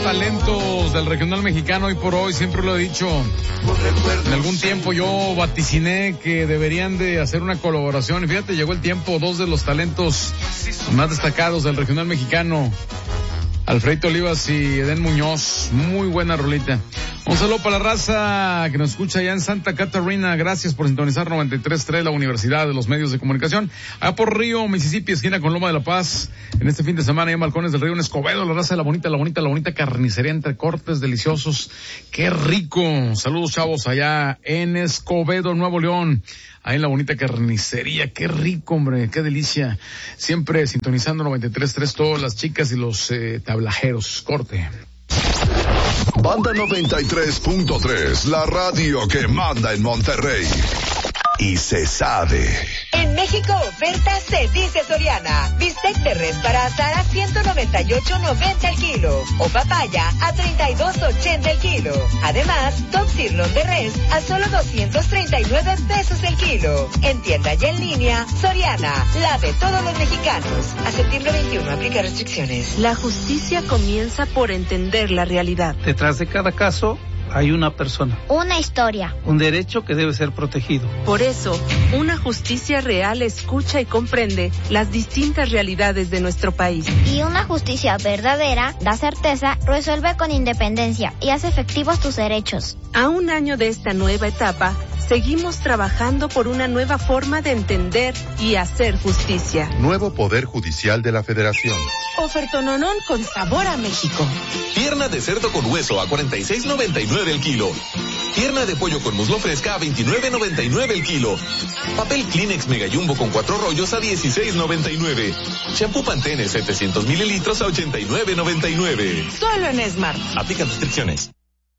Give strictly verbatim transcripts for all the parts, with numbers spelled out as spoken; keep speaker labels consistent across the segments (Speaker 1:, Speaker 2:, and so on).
Speaker 1: talentos del regional mexicano hoy por hoy, siempre lo he dicho. En algún tiempo yo vaticiné que deberían de hacer una colaboración y fíjate, llegó el tiempo, dos de los talentos más destacados del regional mexicano, Alfredito Olivas y Edén Muñoz, muy buena rolita. Un saludo para la raza que nos escucha allá en Santa Catarina, gracias por sintonizar noventa y tres punto tres, la Universidad de los Medios de Comunicación. Allá por Río, Mississippi, esquina con Loma de la Paz, en este fin de semana, allá en Balcones del Río, en Escobedo, la raza de la bonita, la bonita, la bonita carnicería entre cortes deliciosos. ¡Qué rico! Saludos, chavos, allá en Escobedo, Nuevo León. Ahí en la bonita carnicería, qué rico, hombre, qué delicia. Siempre sintonizando noventa y tres punto tres, todas las chicas y los eh, tablajeros. Corte.
Speaker 2: Banda noventa y tres punto tres, la radio que manda en Monterrey. Y se sabe.
Speaker 3: En México, oferta se dice Soriana. Bistec de res para asar a ciento noventa y ocho noventa el kilo. O papaya a treinta y dos ochenta el kilo. Además, top sirloin de res a solo doscientos treinta y nueve pesos el kilo. En tienda y en línea, Soriana, la de todos los mexicanos. A septiembre veintiuno, aplica restricciones.
Speaker 4: La justicia comienza por entender la realidad.
Speaker 5: Detrás de cada caso hay una persona.
Speaker 6: Una historia.
Speaker 5: Un derecho que debe ser protegido.
Speaker 4: Por eso, una justicia real escucha y comprende las distintas realidades de nuestro país.
Speaker 6: Y una justicia verdadera da certeza, resuelve con independencia y hace efectivos tus derechos.
Speaker 4: A un año de esta nueva etapa, seguimos trabajando por una nueva forma de entender y hacer justicia.
Speaker 7: Nuevo Poder Judicial de la Federación.
Speaker 4: Ofertononón con sabor a México.
Speaker 8: Pierna de cerdo con hueso a cuarenta y seis noventa y nueve el kilo. Pierna de pollo con muslo fresca a veintinueve noventa y nueve el kilo. Papel Kleenex Mega Jumbo con cuatro rollos a dieciséis noventa y nueve. Shampoo Pantene setecientos mililitros a ochenta y nueve noventa y nueve.
Speaker 4: Solo en Smart.
Speaker 8: Aplican restricciones.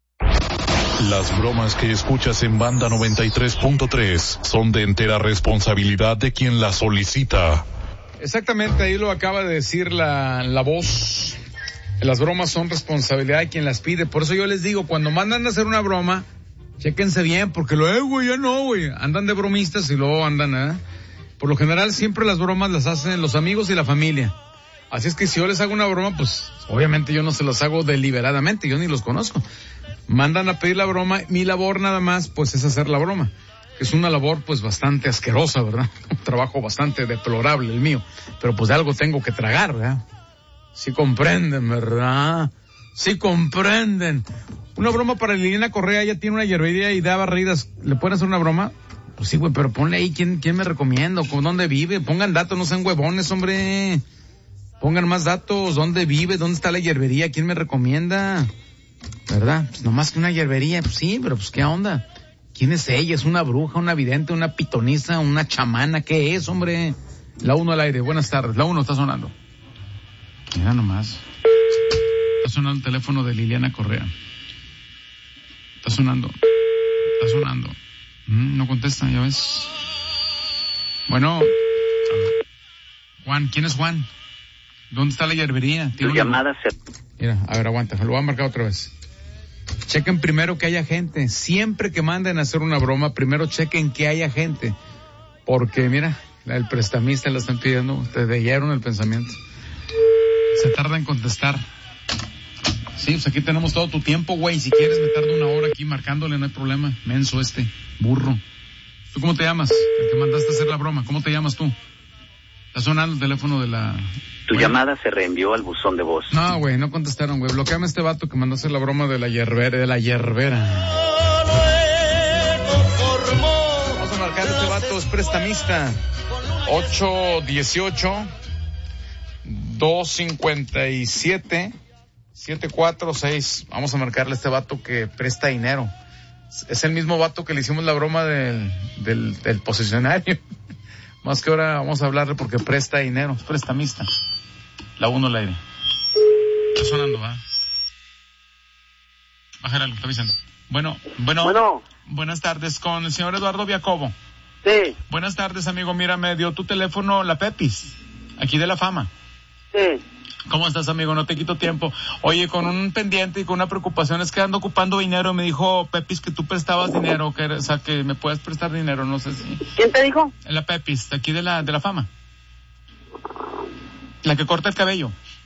Speaker 7: Las bromas que escuchas en Banda noventa y tres punto tres son de entera responsabilidad de quien las solicita.
Speaker 1: Exactamente, ahí lo acaba de decir la, la voz. Las bromas son responsabilidad de quien las pide. Por eso yo les digo, cuando mandan a hacer una broma, chéquense bien, porque lo, eh, güey, ya no, güey. Andan de bromistas y luego andan, ¿eh? Por lo general, siempre las bromas las hacen los amigos y la familia. Así es que si yo les hago una broma, pues, obviamente yo no se las hago deliberadamente, yo ni los conozco. Mandan a pedir la broma, mi labor nada más, pues, es hacer la broma. Es una labor, pues, bastante asquerosa, ¿verdad? Un trabajo bastante deplorable el mío. Pero, pues, de algo tengo que tragar, ¿verdad? Sí comprenden, ¿verdad? Sí comprenden. Una broma para Liliana Correa, ella tiene una hierbería y da barridas. ¿Le pueden hacer una broma? Pues sí, güey, pero ponle ahí quién, quién me recomiendo, con dónde vive. Pongan datos, no sean huevones, hombre. Pongan más datos, dónde vive, dónde está la hierbería, quién me recomienda. ¿Verdad? Pues nomás que una hierbería, pues sí, pero pues qué onda. ¿Quién es ella? ¿Es una bruja, una vidente, una pitoniza, una chamana? ¿Qué es, hombre? La uno al aire, buenas tardes. La uno está sonando. Mira nomás. Está sonando el teléfono de Liliana Correa. Está sonando. Está sonando. Mm, no contesta, ya ves. Bueno. Juan, ¿quién es Juan? ¿Dónde está la hierbería?
Speaker 9: Tu llamada se...
Speaker 1: Mira, a ver, aguanta, lo voy a marcar otra vez. Chequen primero que haya gente. Siempre que manden a hacer una broma, primero chequen que haya gente. Porque, mira, el prestamista la están pidiendo. Te leyeron el pensamiento. Se tarda en contestar. Sí, pues aquí tenemos todo tu tiempo, güey. Si quieres me tardo una hora aquí marcándole, no hay problema. Menso este, burro. ¿Tú cómo te llamas? El que mandaste a hacer la broma. ¿Cómo te llamas tú? Está sonando el teléfono de la...
Speaker 9: Tu
Speaker 1: bueno.
Speaker 9: llamada se reenvió al buzón de voz.
Speaker 1: No, güey, no contestaron, güey. Bloqueame a este vato que mandó a hacer la broma de la hierbera, de la hierbera. Vamos a marcar a este vato, es prestamista. ocho dieciocho dos cincuenta y siete siete cuatro seis. Vamos a marcarle a este vato que presta dinero. Es el mismo vato que le hicimos la broma del, del, del posesionario. Más que ahora vamos a hablarle porque presta dinero, es prestamista. La uno al aire. Está sonando, ¿va? Bájale, está avisando. Bueno, bueno,
Speaker 9: bueno.
Speaker 1: Buenas tardes, con el señor Eduardo Viacobo.
Speaker 9: Sí.
Speaker 1: Buenas tardes, amigo. Mira, me dio tu teléfono la Pepis, aquí de La Fama.
Speaker 9: Sí.
Speaker 1: ¿Cómo estás, amigo? No te quito tiempo. Oye, con un pendiente y con una preocupación, es que ando ocupando dinero. Me dijo Pepis que tú prestabas dinero, que, o sea, que me puedes prestar dinero, no sé si...
Speaker 9: ¿Quién te dijo?
Speaker 1: La Pepis, de aquí de la, de la Fama. La que corta el cabello.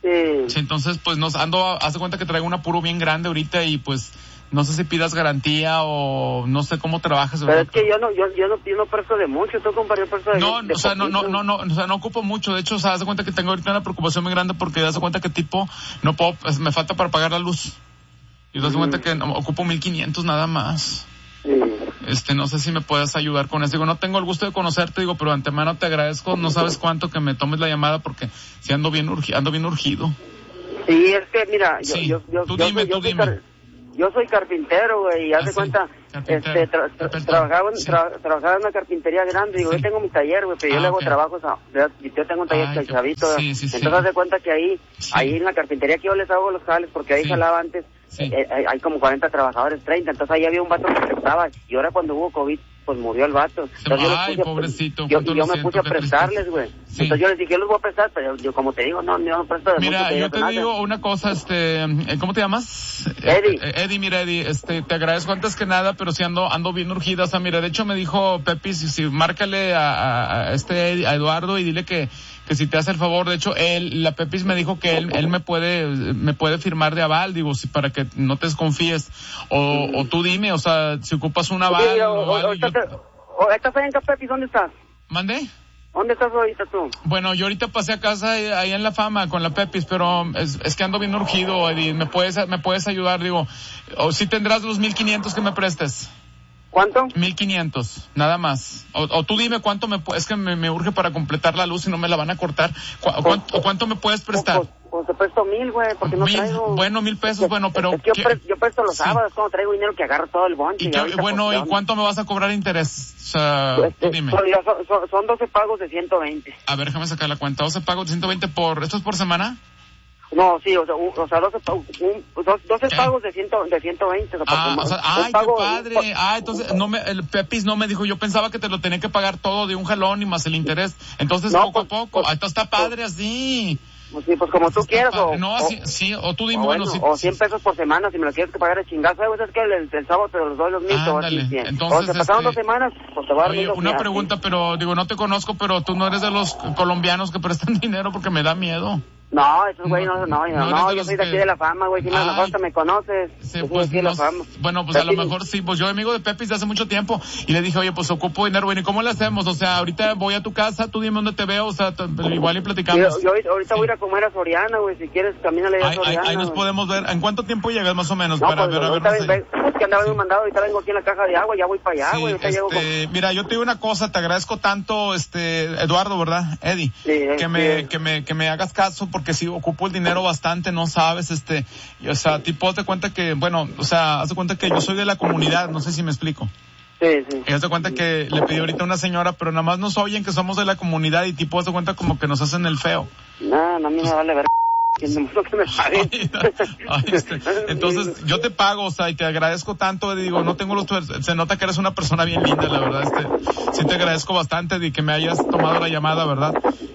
Speaker 9: Sí.
Speaker 10: Sí, entonces, pues, nos ando, hace cuenta que traigo un apuro bien grande ahorita y, pues, no sé si pidas garantía o no sé cómo trabajas.
Speaker 9: Pero es que yo no, yo, yo no, yo no presto de mucho, tú compadre, yo presto de
Speaker 10: No,
Speaker 9: de
Speaker 10: o sea, no, no,
Speaker 9: poquito.
Speaker 10: no, no, o sea, no ocupo mucho. De hecho, o sea, hace cuenta que tengo ahorita una preocupación muy grande porque hace cuenta que tipo, no puedo, pues, me falta para pagar la luz. Y te das cuenta que no, ocupo mil quinientos nada más.
Speaker 9: Sí.
Speaker 10: Este, no sé si me puedes ayudar con eso. Digo, no tengo el gusto de conocerte, digo, pero de antemano te agradezco. No sabes cuánto que me tomes la llamada porque si ando bien urgi, ando bien urgido.
Speaker 9: Sí, es que mira, yo,
Speaker 10: Sí,
Speaker 9: yo, yo,
Speaker 10: tú
Speaker 9: yo
Speaker 10: dime,
Speaker 9: soy, yo
Speaker 10: tú
Speaker 9: soy
Speaker 10: dime.
Speaker 9: car- yo soy carpintero, güey, y haz
Speaker 10: Ah,
Speaker 9: de
Speaker 10: sí,
Speaker 9: cuenta,
Speaker 10: carpintero,
Speaker 9: este, tra- tra-
Speaker 10: carpintero,
Speaker 9: trabajaba, en,
Speaker 10: sí.
Speaker 9: tra- trabajaba en una carpintería grande, digo,
Speaker 10: Sí.
Speaker 9: yo tengo mi taller, güey, pero yo
Speaker 10: Ah,
Speaker 9: le hago
Speaker 10: ok.
Speaker 9: trabajos, a, yo, yo tengo un taller
Speaker 10: Ay,
Speaker 9: de
Speaker 10: qué-
Speaker 9: chavito,
Speaker 10: sí, sí, sí.
Speaker 9: entonces haz de cuenta que ahí,
Speaker 10: Sí.
Speaker 9: ahí en la carpintería que yo les hago los jales, porque ahí
Speaker 10: Sí.
Speaker 9: jalaba antes,
Speaker 10: Sí.
Speaker 9: eh, hay, hay como cuarenta trabajadores, treinta, entonces ahí había un vato que prestaba, y ahora cuando hubo COVID, pues murió el vato. Entonces yo les
Speaker 10: Ay,
Speaker 9: puse a-
Speaker 10: pobrecito,
Speaker 9: Yo,
Speaker 10: cuánto
Speaker 9: yo
Speaker 10: lo
Speaker 9: me
Speaker 10: siento,
Speaker 9: puse a
Speaker 10: qué
Speaker 9: prestarles, güey.
Speaker 10: Sí.
Speaker 9: Entonces yo les dije, yo les voy a prestar, pero yo como te digo, no, yo no presto de mucho.
Speaker 10: Mira,
Speaker 9: te
Speaker 10: yo
Speaker 9: digo,
Speaker 10: te
Speaker 9: nada.
Speaker 10: digo una cosa, este, eh, ¿cómo te llamas?
Speaker 9: Eddie.
Speaker 10: Eh, Eddie, mira, Eddie, este, te agradezco antes que nada, pero si ando, ando bien urgida, o sea, mira, de hecho me dijo Pepi, si, si márcale a, a, a este, Eddie, a Eduardo y dile que, que si te hace el favor, de hecho, él, la Pepis me dijo que él, él me puede, me puede firmar de aval, digo, si para que no te desconfíes, o, o tú dime, o sea, si ocupas un aval
Speaker 9: Sí, o-
Speaker 10: o
Speaker 9: o-
Speaker 10: algo,
Speaker 9: ahorita
Speaker 10: yo-
Speaker 9: te- o- ¿Estás ahí en Capepi? ¿Dónde estás?
Speaker 10: ¿Mandé?
Speaker 9: ¿Dónde estás ahorita tú?
Speaker 10: Bueno, yo ahorita pasé a casa ahí, ahí en La Fama con la Pepis, pero es, es que ando bien urgido, Eddie, me puedes, me puedes ayudar, digo, o si tendrás los mil quinientos que me prestes.
Speaker 9: ¿Cuánto?
Speaker 10: Mil quinientos, nada más. O, o tú dime cuánto me, pu- es que me, me urge para completar la luz y no me la van a cortar. ¿Cu- cuánto, ¿Cuánto me puedes prestar?
Speaker 9: Pues, pues te presto mil, güey, porque no
Speaker 10: Mil,
Speaker 9: traigo.
Speaker 10: bueno, mil pesos, bueno, pero
Speaker 9: Es que yo,
Speaker 10: ¿qué-
Speaker 9: pre- yo presto los
Speaker 10: Sí.
Speaker 9: sábados, cuando traigo dinero que agarro todo el bonche.
Speaker 10: y qué-
Speaker 9: ahorita,
Speaker 10: bueno,
Speaker 9: pues,
Speaker 10: ¿y
Speaker 9: ¿dónde?
Speaker 10: cuánto me vas a cobrar interés? O sea,
Speaker 9: Pues,
Speaker 10: tú
Speaker 9: eh,
Speaker 10: dime.
Speaker 9: son, ya son- son- son doce pagos de ciento veinte.
Speaker 10: A ver, déjame sacar la cuenta. ¿doce pagos de ciento veinte por, esto es por semana?
Speaker 9: No, sí, o sea, un- o sea doce, pa- un, dos- doce
Speaker 10: ¿Qué?
Speaker 9: pagos de, cien, de ciento veinte. O sea,
Speaker 10: Ah,
Speaker 9: por-
Speaker 10: o sea,
Speaker 9: un
Speaker 10: ay, qué
Speaker 9: pago-
Speaker 10: padre.
Speaker 9: un pa-
Speaker 10: Ah, entonces, no me, el Pepis no me dijo, yo pensaba que te lo tenía que pagar todo de un jalón y más el interés. Entonces,
Speaker 9: No,
Speaker 10: poco a
Speaker 9: pues,
Speaker 10: poco.
Speaker 9: pues,
Speaker 10: Ah, entonces está padre así.
Speaker 9: Pues sí, pues como tú
Speaker 10: Está
Speaker 9: quieras,
Speaker 10: padre.
Speaker 9: o,
Speaker 10: No,
Speaker 9: o,
Speaker 10: así, sí, o tú dime,
Speaker 9: o
Speaker 10: bueno,
Speaker 9: bueno,
Speaker 10: sí.
Speaker 9: o cien pesos por semana, si me lo quieres que pagar de chingazo, ¿sabes? Es que el, el sábado te los doy los mil, te voy a decir
Speaker 10: Ándale,
Speaker 9: cien.
Speaker 10: entonces,
Speaker 9: O se pasaron
Speaker 10: este,
Speaker 9: dos semanas, pues te voy a dar
Speaker 10: Oye,
Speaker 9: mil
Speaker 10: una
Speaker 9: dos
Speaker 10: pregunta, pero digo, no te conozco, pero tú no eres de los colombianos que prestan dinero porque me da miedo.
Speaker 9: No, esos güey no, no,
Speaker 10: No,
Speaker 9: no,
Speaker 10: no
Speaker 9: no,
Speaker 10: eres de
Speaker 9: yo
Speaker 10: los
Speaker 9: soy de aquí
Speaker 10: que-
Speaker 9: de La Fama, güey, si me a lo mejor
Speaker 10: Ay.
Speaker 9: hasta me conoces.
Speaker 10: Sí,
Speaker 9: Yo soy
Speaker 10: pues,
Speaker 9: de aquí de
Speaker 10: no
Speaker 9: La
Speaker 10: sé.
Speaker 9: Fama.
Speaker 10: Bueno, pues a lo
Speaker 9: Pepis-
Speaker 10: mejor sí, pues yo amigo de Pepis de hace mucho tiempo y le dije, oye, pues ocupo dinero, bueno, ¿y cómo le hacemos? O sea, ahorita voy a tu casa, tú dime dónde te veo, o sea, t- igual y
Speaker 9: Yo,
Speaker 10: platicamos.
Speaker 9: yo ahorita ahorita
Speaker 10: Sí.
Speaker 9: voy a ir a comer a Soriana, güey, si quieres, camínale a
Speaker 10: Ahí, ahí,
Speaker 9: Soriana.
Speaker 10: ahí nos
Speaker 9: güey.
Speaker 10: podemos ver. ¿En cuánto tiempo llegas más o menos?
Speaker 9: No,
Speaker 10: para
Speaker 9: pues
Speaker 10: ver, a
Speaker 9: ahorita
Speaker 10: vernos
Speaker 9: ven,
Speaker 10: ahí?
Speaker 9: ven, es que andaba
Speaker 10: Sí.
Speaker 9: bien mandado, ahorita vengo aquí en la caja de agua, ya voy para allá,
Speaker 10: Sí,
Speaker 9: güey, ahorita llego con...
Speaker 10: este, mira, yo te digo una cosa, te agradezco tanto, este, Eduardo, ¿verdad? Eddie,
Speaker 9: Sí,
Speaker 10: que me,
Speaker 9: sí.
Speaker 10: que me, que me hagas caso porque sí ocupo el dinero bastante, no sabes, este, y, o sea, tipo, te cuenta que, bueno, o sea, haz de cuenta que yo soy de la comunidad, no sé si me explico.
Speaker 9: Sí, sí.
Speaker 10: Y haz de cuenta que le pedí ahorita a una señora, pero nada más nos oyen que somos de la comunidad y tipo, haz de cuenta como que nos hacen el feo.
Speaker 9: No, no, a mí me vale ver que no que me paguen.
Speaker 10: Ay, este, entonces yo te pago, o sea, y te agradezco tanto, Eddie, digo, no tengo los, se nota que eres una persona bien linda, la verdad, este, sí te agradezco bastante de que me hayas tomado la llamada, ¿verdad?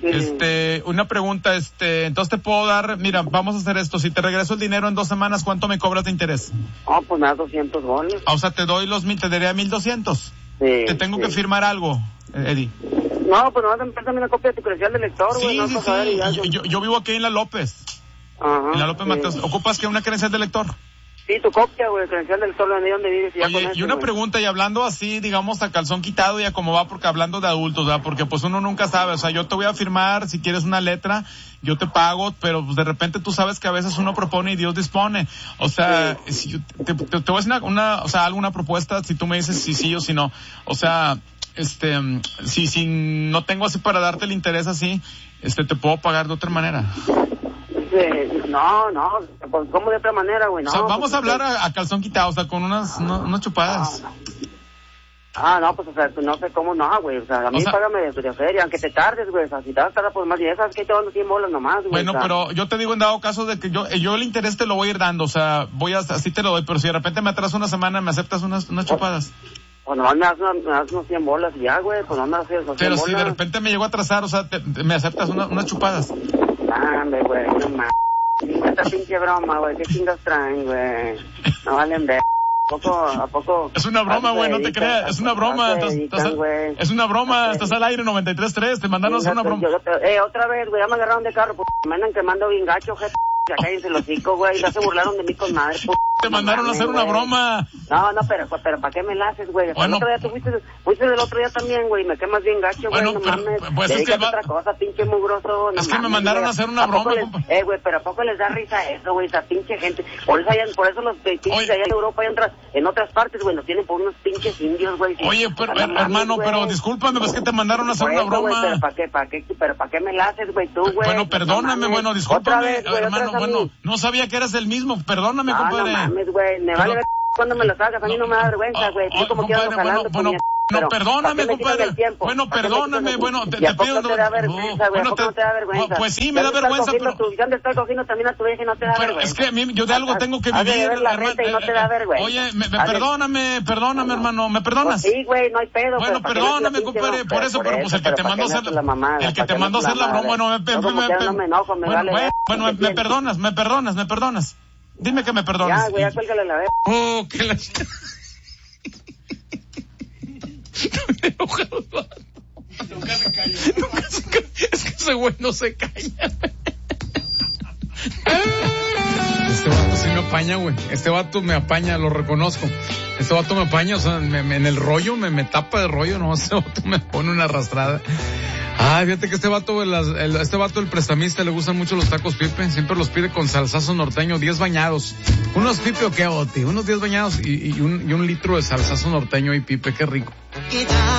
Speaker 10: Este, una pregunta, este, entonces te puedo dar, mira, vamos a hacer esto, si te regreso el dinero en dos semanas, ¿cuánto me cobras de interés?
Speaker 9: Ah, pues me das doscientos bolas.
Speaker 10: Ah, o sea, te doy los mil, te daría mil doscientos.
Speaker 9: Sí,
Speaker 10: Te tengo
Speaker 9: sí.
Speaker 10: que firmar algo, Eddie.
Speaker 9: No, pues nomás empezame una copia de tu credencial de lector, güey.
Speaker 10: Sí,
Speaker 9: no
Speaker 10: sí,
Speaker 9: vas a ver y ya,
Speaker 10: sí, yo, yo, yo vivo aquí en La López,
Speaker 9: Ajá,
Speaker 10: en La López
Speaker 9: sí.
Speaker 10: Mateos. ¿Ocupas que una credencial de lector?
Speaker 9: Sí, tu copia, güey, credencial del lector, de donde vives y ya con
Speaker 10: Oye,
Speaker 9: eso,
Speaker 10: y una
Speaker 9: güey.
Speaker 10: pregunta, y hablando así, digamos, a calzón quitado y a cómo va, porque hablando de adultos, ¿verdad? Porque pues uno nunca sabe, o sea, yo te voy a firmar, si quieres una letra, yo te pago, pero pues de repente tú sabes que a veces uno propone y Dios dispone. O sea, si yo te, te, te voy a decir una, una, o sea, alguna propuesta, si tú me dices si sí o si no. O sea, este, si, si no tengo así para darte el interés así, este, te puedo pagar de otra manera.
Speaker 9: Sí, no, no, pues ¿cómo de otra manera, güey? No,
Speaker 10: o sea, vamos
Speaker 9: pues,
Speaker 10: a hablar a, a calzón quitado, o sea, con unas, no, unas chupadas.
Speaker 9: Ah, no, pues, o sea, no sé cómo no, güey, o sea, a mí
Speaker 10: O sea-
Speaker 9: págame de, de feria, aunque te tardes, güey, o sea, si te vas a tardar por más días, ¿sabes qué? Te dando cien bolas nomás, güey.
Speaker 10: Bueno,
Speaker 9: o sea.
Speaker 10: pero yo te digo en dado caso de que yo yo el interés te lo voy a ir dando, o sea, voy a, así te lo doy, pero si de repente me atraso una semana, me aceptas unas, unas chupadas.
Speaker 9: Pues nomás me das, una, me das unos cien bolas y ya, güey, pues no me das esos cien
Speaker 10: Pero
Speaker 9: bolas.
Speaker 10: si de repente me llego a atrasar, o sea, te- te- me aceptas una, unas chupadas.
Speaker 9: Ah, hombre, güey, no mames. Esta pinche broma, güey, ¿qué chingas traen, güey? No valen ver. poco, ¿A poco?
Speaker 10: Es una broma, güey, no te creas, es una broma. Estás, estás, es una broma, estás al aire noventa y tres punto tres, te mandaron a hacer una broma.
Speaker 9: Yo, yo, eh, otra vez, güey, ya me agarraron de carro, p***, me andan quemando bien gacho, jefe. Ya cállense los hocico, güey, ya se burlaron de mí con madre, p***.
Speaker 10: Te mandaron a hacer una broma.
Speaker 9: No, no, pero, pero ¿para qué me la haces, güey?
Speaker 10: Bueno,
Speaker 9: el otro día tú fuiste, fuiste del otro día también, güey, me quemas bien gacho, güey,
Speaker 10: bueno,
Speaker 9: no
Speaker 10: pero,
Speaker 9: mames.
Speaker 10: Pues es que va...
Speaker 9: otra cosa, pinche mugroso. No
Speaker 10: es que
Speaker 9: mames,
Speaker 10: me mandaron
Speaker 9: güey.
Speaker 10: a hacer una
Speaker 9: ¿A
Speaker 10: broma,
Speaker 9: les,
Speaker 10: compa?
Speaker 9: Eh, güey, pero ¿a poco les da risa eso, güey, esa pinche gente? Por eso, hay, por eso los pinches allá en Europa y en otras, en otras partes, güey, nos tienen por unos pinches indios, güey.
Speaker 10: Oye, pero, her, hermano, wey. pero discúlpame, es que te mandaron a hacer
Speaker 9: por
Speaker 10: una
Speaker 9: eso,
Speaker 10: broma.
Speaker 9: Wey, pero ¿para qué, para qué, pero para qué me la haces, güey, tú, güey?
Speaker 10: Bueno, perdóname, no bueno, discúlpame,
Speaker 9: vez, wey,
Speaker 10: hermano, bueno, no sabía que eras el mismo, perdóname,
Speaker 9: no,
Speaker 10: compadre.
Speaker 9: No mames, güey, me vale ver cuando me lo hagas, a mí no me da vergüenza, güey. Yo como quiero jalando,
Speaker 10: bueno, no, perdóname, compadre. Bueno, perdóname, bueno, te, te pido.
Speaker 9: ¿A poco te da vergüenza, güey? ¿A poco no te da vergüenza?
Speaker 10: Pues sí, me da vergüenza, pero...
Speaker 9: ¿Dónde estás cogiendo también a tu vieja y no te da vergüenza?
Speaker 10: Pero es que a mí, yo de algo tengo que vivir,
Speaker 9: hermano. Y no te da vergüenza.
Speaker 10: Oye, me, me, perdóname, perdóname, hermano, ¿me perdonas?
Speaker 9: Sí, güey, no hay pedo.
Speaker 10: Bueno, perdóname, compadre, por eso, pero pues el que te mandó a hacer la... El que te mandó a hacer la broma, bueno, me... Bueno, me perdonas, me perdonas, me perdonas. Dime que me perdonas.
Speaker 9: Ya, güey, ya cuélgale la vez.
Speaker 10: Oh, que la...
Speaker 1: Nunca se calla. Nunca se calla. Es que ese güey no se calla. Este vato sí me apaña, güey. Este vato me apaña, lo reconozco. Este vato me apaña, o sea, me, me, en el rollo, me, me tapa de rollo, no, este vato me pone una arrastrada. Ay, fíjate que este vato, el, el, este vato, el prestamista, le gustan mucho los tacos Pipe, siempre los pide con salsazo norteño, diez bañados. ¿Unos Pipe o qué, Oti? Unos diez bañados y, y, un, y un litro de salsazo norteño y Pipe, qué rico.